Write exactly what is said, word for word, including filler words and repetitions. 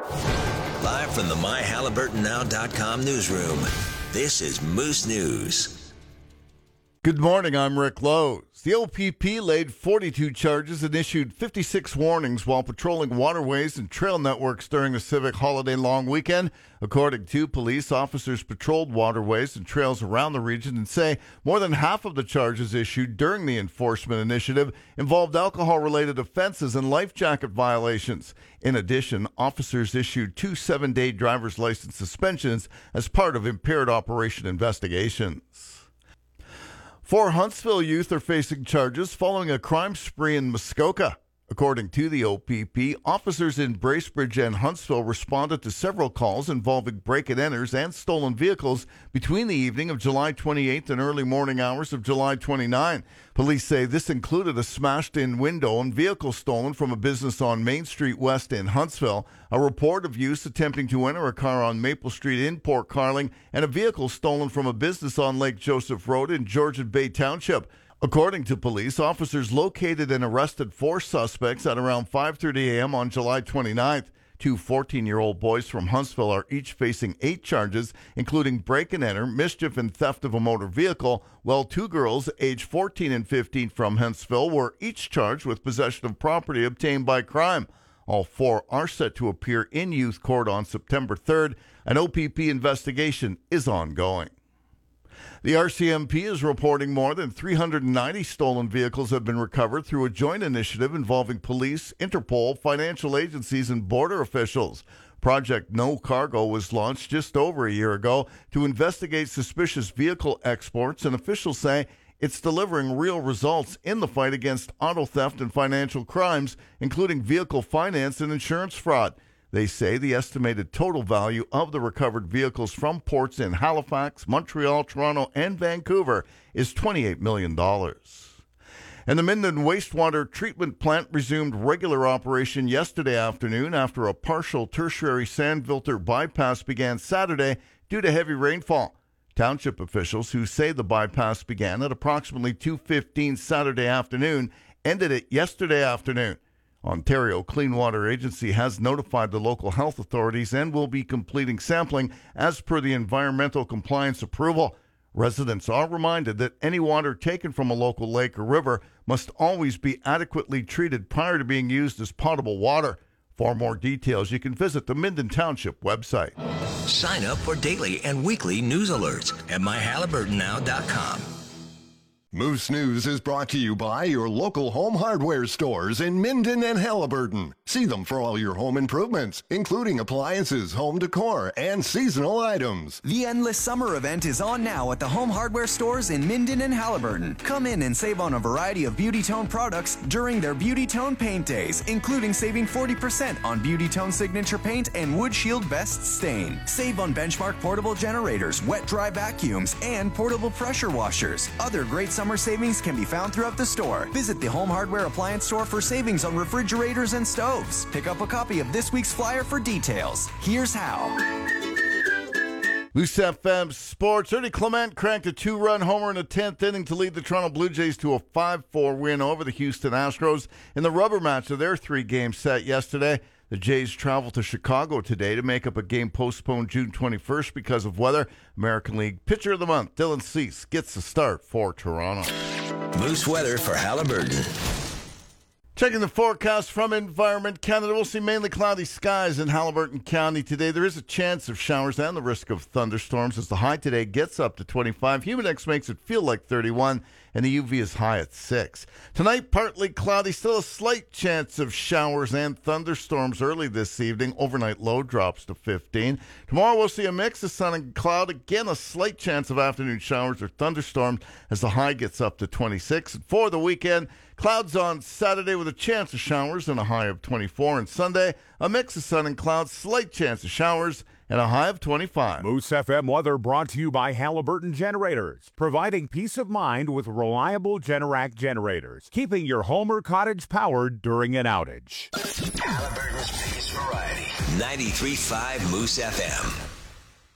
Live from the my halliburton now dot com newsroom, this is Moose News. Good morning, I'm Rick Lowe's. The O P P laid forty-two charges and issued fifty-six warnings while patrolling waterways and trail networks during the civic holiday long weekend. According to police, officers patrolled waterways and trails around the region and say more than half of the charges issued during the enforcement initiative involved alcohol-related offenses and life jacket violations. In addition, officers issued two seven-day driver's license suspensions as part of impaired operation investigations. Four Huntsville youth are facing charges following a crime spree in Muskoka. According to the O P P, officers in Bracebridge and Huntsville responded to several calls involving break-and-enters and stolen vehicles between the evening of July twenty-eighth and early morning hours of July twenty-ninth. Police say this included a smashed-in window and vehicle stolen from a business on Main Street West in Huntsville, a report of youths attempting to enter a car on Maple Street in Port Carling, and a vehicle stolen from a business on Lake Joseph Road in Georgian Bay Township. According to police, officers located and arrested four suspects at around five thirty a.m. on July twenty-ninth. Two fourteen-year-old boys from Huntsville are each facing eight charges, including break-and-enter, mischief, and theft of a motor vehicle, while two girls, aged fourteen and fifteen from Huntsville, were each charged with possession of property obtained by crime. All four are set to appear in youth court on September third. An O P P investigation is ongoing. The R C M P is reporting more than three hundred ninety stolen vehicles have been recovered through a joint initiative involving police, Interpol, financial agencies, and border officials. Project No Cargo was launched just over a year ago to investigate suspicious vehicle exports, and officials say it's delivering real results in the fight against auto theft and financial crimes, including vehicle finance and insurance fraud. They say the estimated total value of the recovered vehicles from ports in Halifax, Montreal, Toronto, and Vancouver is twenty-eight million dollars. And the Minden Wastewater Treatment Plant resumed regular operation yesterday afternoon after a partial tertiary sand filter bypass began Saturday due to heavy rainfall. Township officials, who say the bypass began at approximately two fifteen Saturday afternoon, ended it yesterday afternoon. Ontario Clean Water Agency has notified the local health authorities and will be completing sampling as per the environmental compliance approval. Residents are reminded that any water taken from a local lake or river must always be adequately treated prior to being used as potable water. For more details, you can visit the Minden Township website. Sign up for daily and weekly news alerts at my halliburton now dot com. Moose News is brought to you by your local home hardware stores in Minden and Halliburton. See them for all your home improvements, including appliances, home decor, and seasonal items. The Endless Summer event is on now at the home hardware stores in Minden and Halliburton. Come in and save on a variety of Beauty Tone products during their Beauty Tone Paint Days, including saving forty percent on Beauty Tone Signature Paint and Wood Shield Best Stain. Save on Benchmark portable generators, wet-dry vacuums, and portable pressure washers. Other great summer Summer savings can be found throughout the store. Visit the Home Hardware Appliance Store for savings on refrigerators and stoves. Pick up a copy of this week's flyer for details. Here's how. Moose F M Sports. Ernie Clement cranked a two-run homer in the tenth inning to lead the Toronto Blue Jays to a five four win over the Houston Astros in the rubber match of their three-game set yesterday. The Jays travel to Chicago today to make up a game postponed June twenty-first because of weather. American League Pitcher of the Month, Dylan Cease, gets the start for Toronto. Moose weather for Halliburton. Checking the forecast from Environment Canada, we'll see mainly cloudy skies in Halliburton County today. There is a chance of showers and the risk of thunderstorms as the high today gets up to twenty-five. Humidex makes it feel like thirty-one, and the U V is high at six. Tonight, partly cloudy, still a slight chance of showers and thunderstorms early this evening. Overnight low drops to fifteen. Tomorrow, we'll see a mix of sun and cloud. Again, a slight chance of afternoon showers or thunderstorms as the high gets up to twenty-six. And for the weekend, clouds on Saturday with a chance of showers and a high of twenty-four. And Sunday, a mix of sun and clouds, slight chance of showers and a high of twenty-five. Moose F M weather brought to you by Halliburton Generators, providing peace of mind with reliable Generac generators, keeping your home or cottage powered during an outage. Halliburton's biggest variety. ninety-three point five Moose F M.